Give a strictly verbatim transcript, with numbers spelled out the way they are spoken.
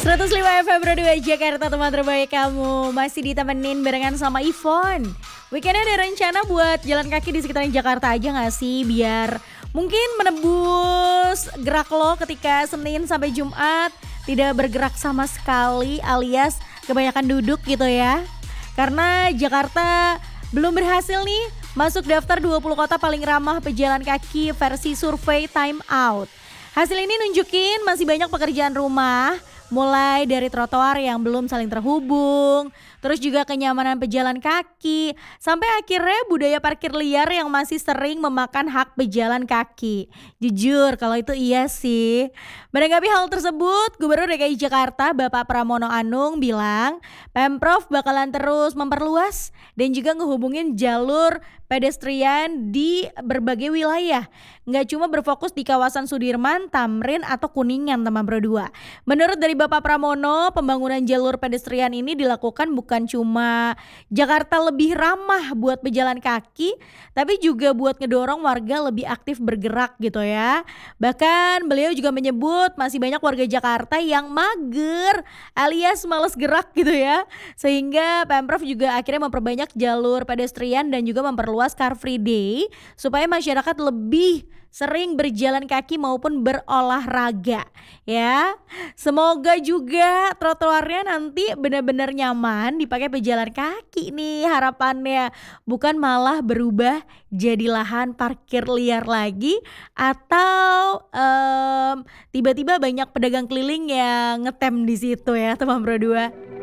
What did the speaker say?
seratus lima F M Pro dua Jakarta, teman terbaik kamu. Masih ditemenin barengan sama Ivon. Weekendnya ada rencana buat jalan kaki di sekitaran Jakarta aja gak sih? Biar mungkin menebus gerak lo ketika Senin sampai Jumat tidak bergerak sama sekali, alias kebanyakan duduk gitu ya. Karena Jakarta belum berhasil nih masuk daftar dua puluh kota paling ramah pejalan kaki versi survei Time Out. Hasil ini nunjukin masih banyak pekerjaan rumah, mulai dari trotoar yang belum saling terhubung, terus juga kenyamanan pejalan kaki, sampai akhirnya budaya parkir liar yang masih sering memakan hak pejalan kaki. Jujur kalau itu iya sih. Menanggapi hal tersebut, Gubernur D K I Jakarta Bapak Pramono Anung bilang Pemprov bakalan terus memperluas dan juga ngehubungin jalur pedestrian di berbagai wilayah. Nggak cuma berfokus di kawasan Sudirman, Tamrin, atau Kuningan, teman Pro dua. Menurut dari Bapak Pramono, pembangunan jalur pedestrian ini dilakukan bukan cuma Jakarta lebih ramah buat pejalan kaki, tapi juga buat ngedorong warga lebih aktif bergerak gitu ya. Bahkan beliau juga menyebut masih banyak warga Jakarta yang mager alias malas gerak gitu ya. Sehingga Pemprov juga akhirnya memperbanyak jalur pedestrian dan juga memperluas Car Free Day supaya masyarakat lebih sering berjalan kaki maupun berolahraga ya. Semoga juga trotoarnya nanti benar-benar nyaman dipakai pejalan kaki nih harapannya, bukan malah berubah jadi lahan parkir liar lagi atau um, tiba-tiba banyak pedagang keliling yang ngetem di situ ya teman Pro dua.